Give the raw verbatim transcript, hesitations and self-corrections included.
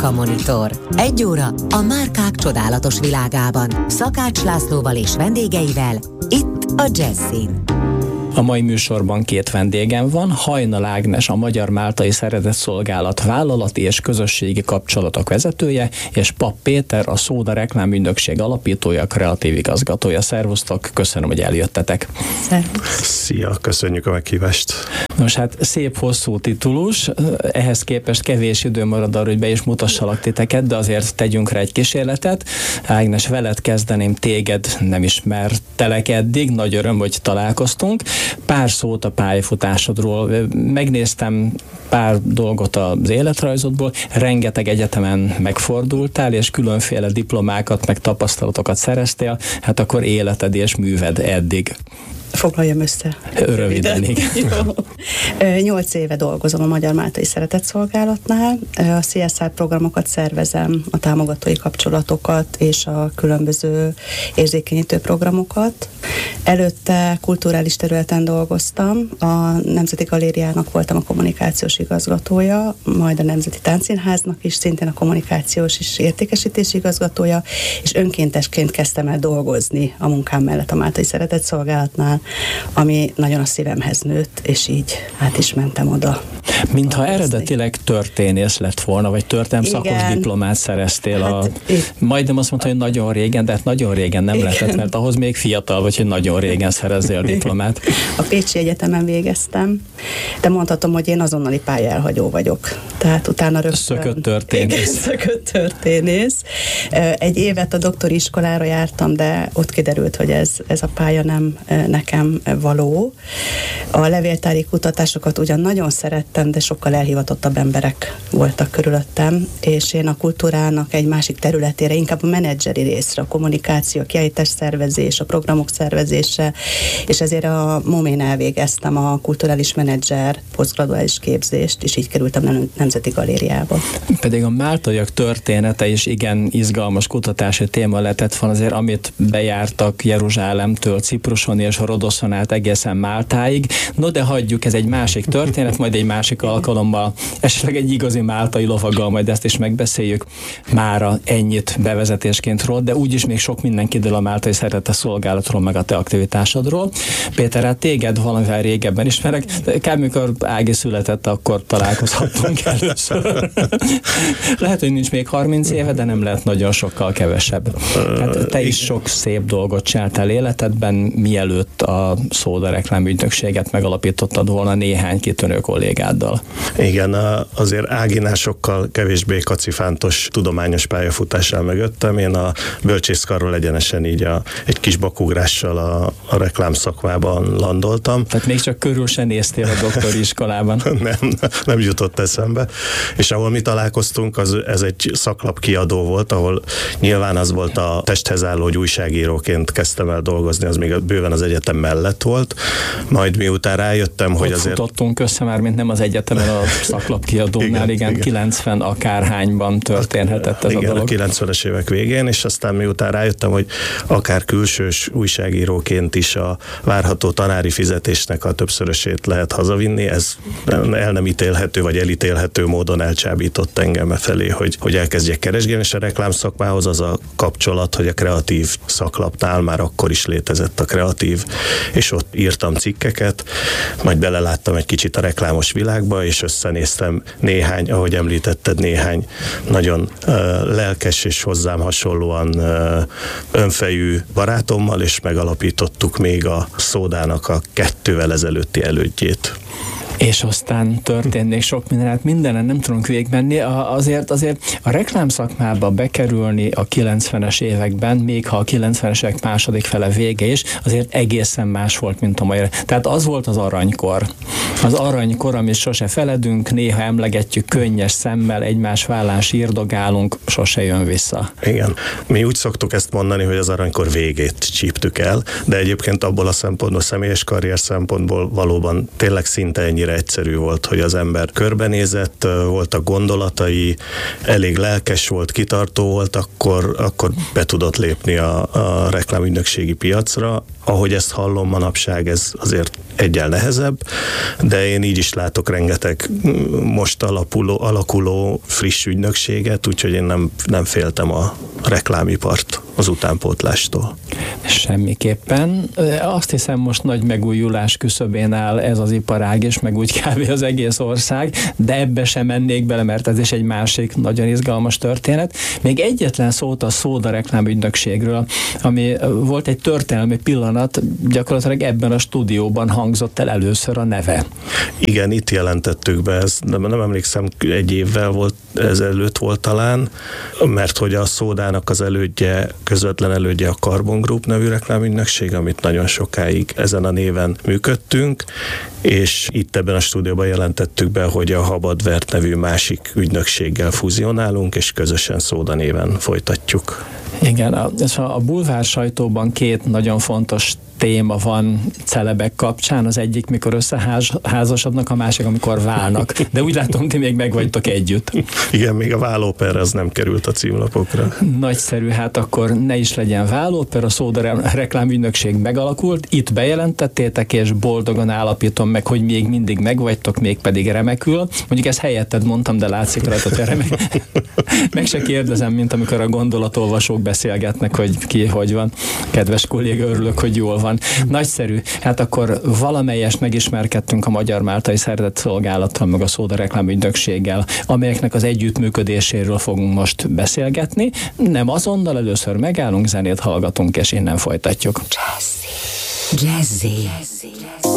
Márka Monitor. Egy óra a márkák csodálatos világában. Szakács Lászlóval és vendégeivel itt a Jazzin. A mai műsorban két vendégem van, Hajnal Ágnes, a Magyar Máltai Szeretetszolgálat vállalati és közösségi kapcsolatok vezetője, és Papp Péter, a Szóda reklámügynökség alapítója, kreatív igazgatója. Szervusztok, köszönöm, hogy eljöttetek. Szervusz. Szia, köszönjük a meghívást. Nos, hát szép hosszú titulus, ehhez képest kevés idő marad arra, hogy be is mutassalak titeket, de azért tegyünk rá egy kísérletet. Ágnes, veled kezdeném, téged nem ismertelek eddig, nagy öröm, hogy találkoztunk. Pár szót a pályafutásodról. Megnéztem pár dolgot az életrajzodból, rengeteg egyetemen megfordultál, és különféle diplomákat, meg tapasztalatokat szereztél, hát akkor életed és műved eddig. Foglaljam össze. Röviden, igen. Nyolc éve dolgozom a Magyar Máltai Szeretetszolgálatnál. A cé es er programokat szervezem, a támogatói kapcsolatokat és a különböző érzékenyítő programokat. Előtte kulturális területen dolgoztam, a Nemzeti Galériának voltam a kommunikációs igazgatója, majd a Nemzeti Táncszínháznak is szintén a kommunikációs és értékesítési igazgatója, és önkéntesként kezdtem el dolgozni a munkám mellett a Máltai Szeretetszolgálatnál, ami nagyon a szívemhez nőtt, és így át is mentem oda. Mintha eredetileg történész lett volna, vagy történelem szakos diplomát szereztél. Hát, a, majdnem azt mondta, hogy nagyon régen, de hát nagyon régen nem igen. lehetett, mert ahhoz még fiatal vagy, hogy nagyon régen szerezzél diplomát. A Pécsi Egyetemen végeztem, de mondhatom, hogy én azonnali pályaelhagyó vagyok. Tehát utána rögtön... Szökött történész. Igen, szökött történész. Egy évet a doktori iskolára jártam, de ott kiderült, hogy ez, ez a pálya nem nekem való. A levéltári kutatásokat ugyan nagyon szerettem, de sokkal elhivatottabb emberek voltak körülöttem, és én a kultúrának egy másik területére, inkább a menedzseri részre, a kommunikáció, a kiállítás szervezés, a programok szervezése, és ezért a momén elvégeztem a kulturális menedzser posztgraduális képzést, és így kerültem a Nemzeti Galériába. Pedig a máltaiak története is igen izgalmas kutatási téma lehetett van, azért amit bejártak Jeruzsálemtől Cipruson és Rodoszon át egészen Máltáig. No, de hagyjuk, ez egy másik történet, majd egy másik alkalommal, esetleg egy igazi máltai lovaggal, majd ezt is megbeszéljük. Mára ennyit bevezetésként róla, de úgyis még sok minden kiderül a Máltai Szeretetszolgálatról, meg a te aktivitásodról. Péter, hát téged valamivel régebben ismerek, kb. Mikor Ági született, akkor találkozhattunk először. Lehet, hogy nincs még harminc éve, de nem lehet nagyon sokkal kevesebb. Hát te is sok szép dolgot csináltál életedben, mielőtt a Szóda reklámügynökséget megalapítottad volna néhány kitűnő kollégáddal. Igen, azért Áginál sokkal kevésbé kacifántos tudományos pályafutással mögöttem. Én a bölcsészkarról egyenesen így a, egy kis bakugrással a, a reklám szakmában landoltam. Tehát még csak körül se néztél a doktori iskolában? nem, nem jutott eszembe. És ahol mi találkoztunk, az, ez egy szaklapkiadó volt, ahol nyilván az volt a testhez álló, hogy újságíróként kezdtem el dolgozni, az még bőven az egyetem mellett volt. Majd miután rájöttem, hogy ott azért... Ott futottunk össze már, mint nem az egyetemen, a szaklapkiadónál, igen, igen, igen, kilencven akárhányban történhetett ez igen, a dolog. A kilencvenes évek végén, és aztán miután rájöttem, hogy akár külsős újságíróként is a várható tanári fizetésnek a többszörösét lehet hazavinni, ez el nem ítélhető, vagy elítélhető módon elcsábított engem e felé, hogy, hogy elkezdjek keresgélni, és a reklámszakmához az a kapcsolat, hogy a kreatív szaklapnál már akkor is létezett a kreatív, és ott írtam cikkeket, majd beleláttam egy kicsit a reklámos világba, és összenéztem néhány, ahogy említetted, néhány nagyon uh, lelkes és hozzám hasonlóan uh, önfejű barátommal, és megalapítottuk még a Szódának a kettővel ezelőtti elődjét. És aztán történt még sok minden, hát mindenen nem tudunk végigmenni. Azért, azért a reklámszakmába bekerülni a kilencvenes években, még ha a kilencvenes évek második fele vége is, azért egészen más volt, mint a mai. Tehát az volt az aranykor. Az aranykor, amit sose feledünk, néha emlegetjük könnyes szemmel, egymás vállán sírdogálunk, sose jön vissza. Igen. Mi úgy szoktuk ezt mondani, hogy az aranykor végét csíptük el, de egyébként abból a szempontból, személyes karrier szempontból valóban tényleg szinte ennyire egyszerű volt, hogy az ember körbenézett, voltak gondolatai, elég lelkes volt, kitartó volt, akkor, akkor be tudott lépni a, a reklámügynökségi piacra, ahogy ezt hallom manapság, ez azért egyel nehezebb, de én így is látok rengeteg most alapuló, alakuló friss ügynökséget, úgyhogy én nem, nem féltem a reklámipart az utánpótlástól. Semmiképpen. Azt hiszem, most nagy megújulás küszöbén áll ez az iparág, és meg úgy kb. Az egész ország, de ebbe sem mennék bele, mert ez is egy másik nagyon izgalmas történet. Még egyetlen szót a Szóda reklámügynökségről, ami volt egy történelmi pillanat, gyakorlatilag ebben a stúdióban hangzott el először a neve. Igen, itt jelentettük be, ez nem, nem emlékszem, egy évvel volt, ezelőtt volt talán, mert hogy a Szódának az elődje, közvetlen elődje a Carbon Group nevű reklámügynökség, amit nagyon sokáig ezen a néven működtünk, és itt ebben a stúdióban jelentettük be, hogy a Habadvert nevű másik ügynökséggel fúzionálunk, és közösen Szóda néven folytatjuk. Igen, a, a bulvár sajtóban két nagyon fontos téma van celebek kapcsán, az egyik, mikor összeházasodnak, a másik, amikor válnak. De úgy látom, ti még megvagytok együtt. Igen, még a vállóper az nem került a címlapokra. Nagyszerű, hát akkor ne is legyen vállóper, a Szóda reklámügynökség megalakult, itt bejelentettétek, és boldogan állapítom meg, hogy még mindig megvagytok, még pedig remekül. Mondjuk ezt helyetted mondtam, de látszik rajta, hogy remek. Meg se kérdezem, mint amikor a gondolatolvasók beszélgetnek, hogy ki hogy van. Kedves kolléga, örülök, hogy jól van. Nagyszerű. Hát akkor valamelyest megismerkedtünk a Magyar Máltai Szeretett Szolgálattal, meg a Szóda reklámügynökséggel, amelyeknek az együttműködéséről fogunk most beszélgetni. Nem azonnal, először megállunk, zenét hallgatunk, és innen folytatjuk. Jazzy. Jazzy. Jazzy.